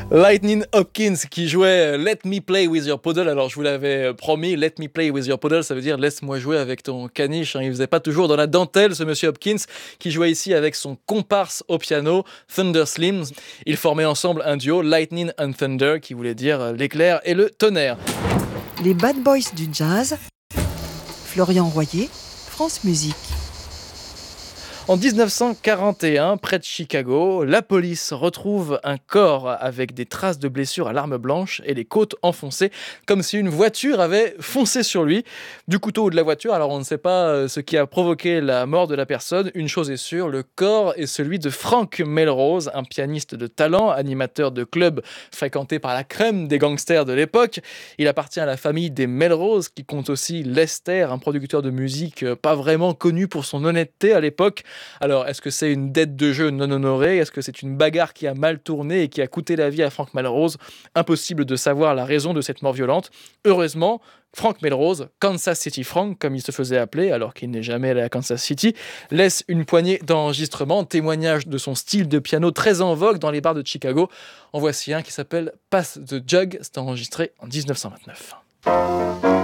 Lightning Hopkins qui jouait Let Me Play With Your Poodle. Alors je vous l'avais promis, Let Me Play With Your Poodle, ça veut dire laisse-moi jouer avec ton caniche. Il faisait pas toujours dans la dentelle ce monsieur Hopkins qui jouait ici avec son comparse au piano, Thunder Slims. Ils formaient ensemble un duo, Lightning and Thunder, qui voulait dire l'éclair et le tonnerre. Les Bad Boys du jazz, Florian Royer, France Musique. En 1941, près de Chicago, la police retrouve un corps avec des traces de blessures à l'arme blanche et les côtes enfoncées, comme si une voiture avait foncé sur lui. Du couteau ou de la voiture, alors on ne sait pas ce qui a provoqué la mort de la personne. Une chose est sûre, le corps est celui de Frank Melrose, un pianiste de talent, animateur de club fréquenté par la crème des gangsters de l'époque. Il appartient à la famille des Melrose, qui compte aussi Lester, un producteur de musique pas vraiment connu pour son honnêteté à l'époque. Alors, est-ce que c'est une dette de jeu non honorée ? Est-ce que c'est une bagarre qui a mal tourné et qui a coûté la vie à Frank Melrose ? Impossible de savoir la raison de cette mort violente. Heureusement, Frank Melrose, Kansas City Frank, comme il se faisait appeler, alors qu'il n'est jamais allé à Kansas City, laisse une poignée d'enregistrements, témoignage de son style de piano très en vogue dans les bars de Chicago. En voici un qui s'appelle Pass the Jug, c'est enregistré en 1929.